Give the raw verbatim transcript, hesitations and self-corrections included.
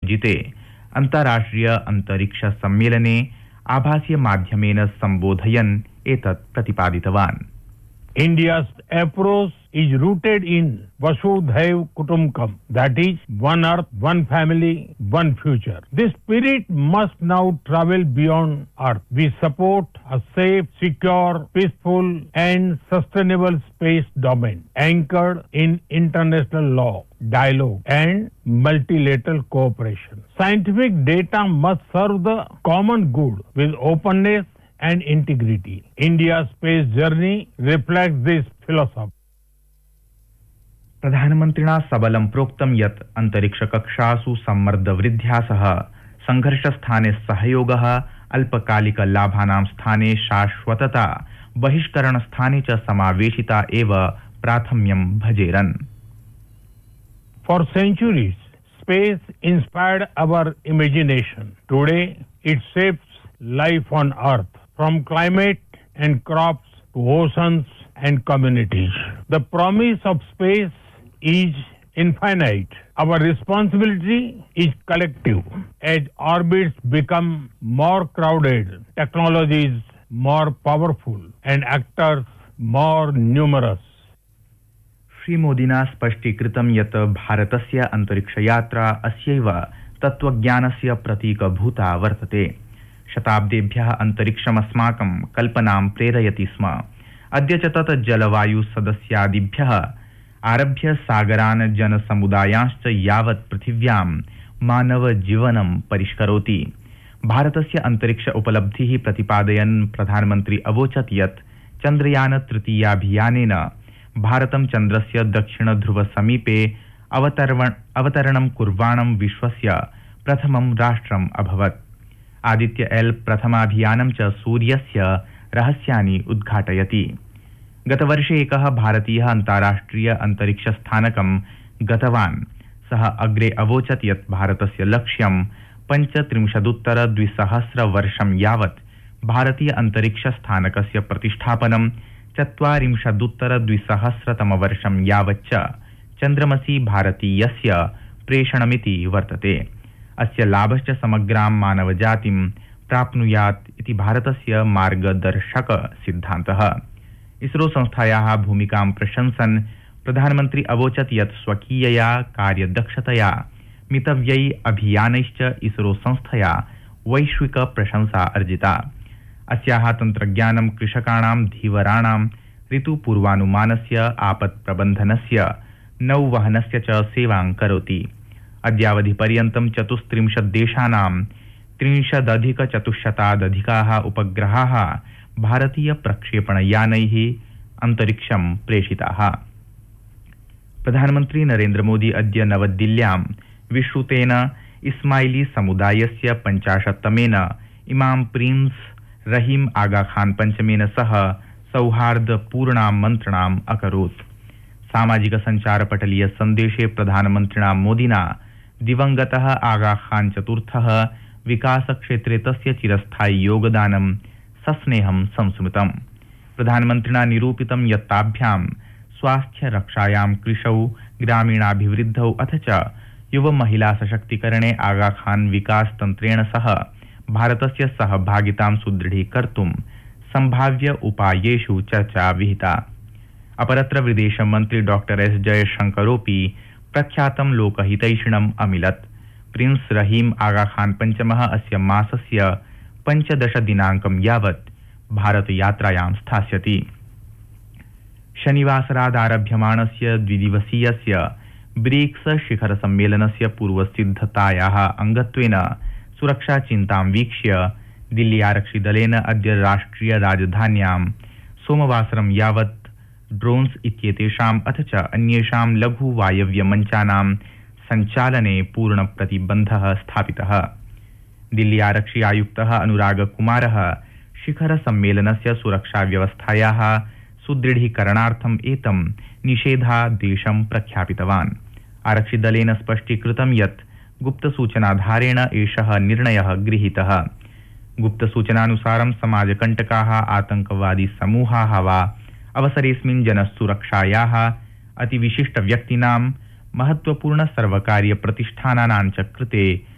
आयोजिते अन्ताराष्ट्रिय अंतरिक्ष सम्मेलने आभासीय माध्यमेन संबोधयन् एतत् प्रतिपादितवान्। India's approach is rooted in Vasudhaiv Kutumbakam, that is, one earth, one family, one future. This spirit must now travel beyond earth. We support a safe, secure, peaceful and sustainable space domain anchored in international law, dialogue and multilateral cooperation. Scientific data must serve the common good with openness and integrity. India's space journey reflects this philosophy. प्रधानमन्त्रिणा सबलं प्रोक्तं यत् अन्तरिक्षकक्षासु सम्मर्दवृद्ध्या सह संघर्षस्थाने सहयोगः, अल्पकालिकलाभानां स्थाने शाश्वतता, बहिष्करणस्थाने च समावेशिता एव प्राथम्यं भजेरन्। For centuries, space inspired our imagination. Today, it shapes life on Earth, from climate and crops to oceans and communities. The promise of space is infinite. Our responsibility is collective. As orbits become more crowded, technologies more powerful, and actors more numerous. श्रीमोदिना स्पष्टीकृतं यत् भारतस्य अन्तरिक्षयात्रा अस्यैव तत्त्वज्ञानस्य प्रतीकभूता वर्तते। शताब्देभ्यः अन्तरिक्षमस्माकं कल्पनां प्रेरयति स्म। अद्य च तत् जलवायु सदस्यादिभ्यः आरभ्य सागरान् जनसमुदायांश्च यावत् पृथिव्यां मानवजीवनं परिष्करोति। भारतस्य अन्तरिक्ष उपलब्धिः प्रतिपादयन् प्रधानमन्त्री अवोचत् यत् चन्द्रयान तृतीयाभियानेन भारतं चन्द्रस्य दक्षिणध्रुवसमीपे अवतरण अवतरणं कुर्वाणं विश्वस्य प्रथमं राष्ट्रम् अभवत्। आदित्य एल प्रथमाभियानं च सूर्यस्य रहस्यानि उद्घाटयति। गतवर्षे एकः भारतीयः अन्ताराष्ट्रिय अन्तरिक्षस्थानकं गतवान्। सः अग्रे अवोचत् यत् भारतस्य लक्ष्यं पञ्चत्रिंशदुत्तर द्विसहस्रवर्षं यावत् भारतीय अन्तरिक्षस्थानकस्य प्रतिष्ठापनं, चत्वारिंशदुत्तर द्विसहस्रतमवर्षं यावच्च चन्द्रमसि भारतीयस्य प्रेषणमिति वर्तते। अस्य लाभश्च समग्रां मानवजातिं प्राप्नुयात् इति भारतस्य मार्गदर्शक सिद्धान्तः। इसरो संस्थायाः भूमिकां प्रशंसन् प्रधानमन्त्री अवोचत् यत् स्वकीयया कार्यदक्षतया मितव्ययी अभियानैश्च इसरो संस्थया वैश्विक प्रशंसा अर्जिता। अस्याः तन्त्रज्ञानं कृषकाणां, धीवराणां, ऋतुपूर्वानुमानस्य, आपत्प्रबन्धनस्य, नौवहनस्य च सेवां करोति। अद्यावधिपर्यन्तं चतुस्त्रिंशत् देशानां त्रिंशदधिकचतुश्शतादधिकाः उपग्रहाः भारतीय प्रक्षेपणयानैः अन्तरिक्षं प्रेषिताः। प्रधानमन्त्री नरेन्द्र मोदी अद्य नवदिल्ल्यां विश्रुतेन इस्माइली समुदायस्य पञ्चाशत्तमेन इमाम प्रिंस रहीम आगा खान पञ्चमेन सह सौहार्दपूर्णां मन्त्रणाम् अकरोत्। सामाजिक संचारपटलीय सन्देशे प्रधानमन्त्रिणा मोदिना दिवंगतः आगा खान चतुर्थः विकासक्षेत्रे तस्य चिरस्थायी योगदानं सस्नेहं संस्मृतम्। प्रधानमन्त्रिणा निरूपितं यत् ताभ्यां स्वास्थ्यरक्षायां, कृषौ, ग्रामीणाभिवृद्धौ अथ च युवमहिला सशक्तिकरणे आगा खान विकासतन्त्रेण सह भारतस्य सहभागितां सुदृढीकर्तुं सम्भाव्य उपायेषु चर्चा विहिता। अपरत्र विदेशमन्त्री डॉक्टर एस जयशंकरोऽपि प्रख्यातं लोकहितैषिणम् अमिलत्। प्रिंस रहीम आगा खान पञ्चमः अस्य मासस्य पञ्चदश दिनाङ्कं यावत् भारतयात्रायां स्थास्यति। शनिवासरादारभ्यमाणस्य द्विदिवसीयस्य ब्रिक्स शिखर सम्मेलनस्य पूर्वसिद्धतायाः अङ्गत्वेन सुरक्षाचिन्तां वीक्ष्य दिल्ली आरक्षिदलेन अद्य राष्ट्रिय राजधान्यां सोमवासरं यावत् ड्रोन्स इत्येतेषाम् अथ च अन्येषां लघु वायव्यमञ्चानां सञ्चालने पूर्णप्रतिबन्धः स्थापितः। दिल्ली आरक्षि आयुक्तः अनुराग कुमारः शिखर सम्मेलनस्य सुरक्षाव्यवस्थायाः सुदृढीकरणार्थम् एतं निषेधादेशं प्रख्यापितवान्। आरक्षिदलेन स्पष्टीकृतं यत् गुप्तसूचनाधारेण एषः निर्णयः गृहीतः। गुप्तसूचनानुसारं समाजकण्टकाः, आतङ्कवादी समूहाः वा अवसरेऽस्मिन् जनसुरक्षायाः अतिविशिष्टव्यक्तीनां, महत्वपूर्ण सर्वकारीय प्रतिष्ठानानां च कृते